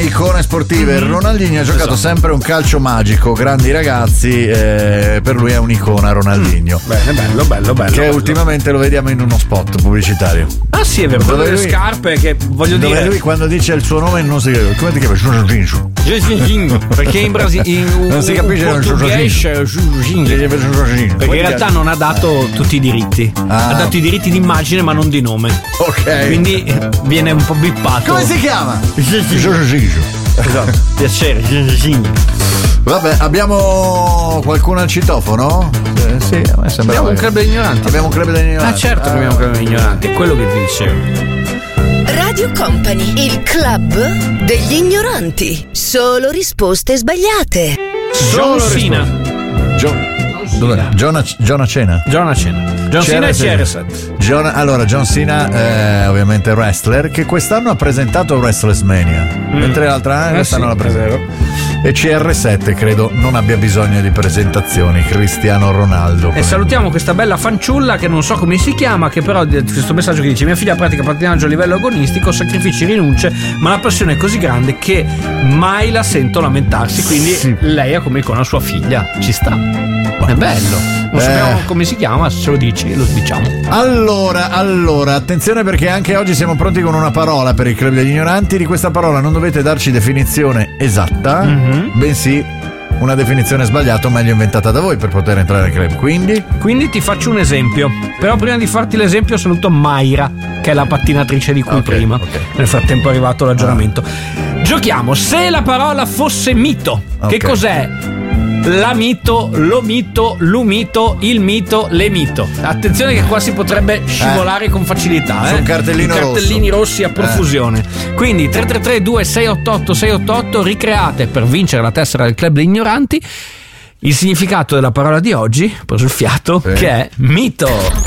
icone sportive. Ronaldinho ha giocato sempre un calcio magico, grandi ragazzi, per lui è un'icona Ronaldinho. Bello. Che ultimamente lo vediamo in uno spot pubblicitario. Ah sì, è vero, quello delle scarpe che voglio dove dire. Lui quando dice il suo nome non si capisce. Come ti chiami? Perché in Brasile non si capisce perché in realtà non ha dato tutti i diritti. Ha dato i diritti d'immagine ma non di nome. Ok. Quindi viene un po' bippato. Come si chiama? Esatto. Piacere. Vabbè, abbiamo qualcuno al citofono? Sì, a me sembra. Abbiamo un club degli ignoranti. Abbiamo un club degli ignoranti. Ah, certo che abbiamo un club degli ignoranti, è quello che vi dicevo. Radio Company, il club degli ignoranti. Solo risposte sbagliate. John Cena. John Cena. John Cena e CR7. Allora, John Cena, ovviamente wrestler, che quest'anno ha presentato WrestleMania, mentre l'altra quest'anno l'ha presentato. E CR7 credo non abbia bisogno di presentazioni. Cristiano Ronaldo. E salutiamo questa bella fanciulla che non so come si chiama, che però questo messaggio che dice: mia figlia pratica pattinaggio a livello agonistico, sacrifici, rinunce, ma la passione è così grande che mai la sento lamentarsi. Quindi lei ha come icona sua figlia. Ci sta. È bello. Non sappiamo come si chiama, se ce lo dici lo diciamo. Allora, attenzione, perché anche oggi siamo pronti con una parola per il club degli ignoranti. Di questa parola non dovete darci definizione esatta, bensì una definizione sbagliata o meglio inventata da voi per poter entrare al club. Quindi ti faccio un esempio. Però prima di farti l'esempio saluto Mayra, che è la pattinatrice di cui prima. Okay. Nel frattempo è arrivato l'aggiornamento. Giochiamo. Se la parola fosse mito, che cos'è? La mito, lo mito, l'umito, il mito, le mito. Attenzione che qua si potrebbe scivolare con facilità. Sono cartellini rossi a profusione. Quindi 333-2688-688 ricreate per vincere la tessera del club degli ignoranti il significato della parola di oggi, ho preso il fiato, che è mito.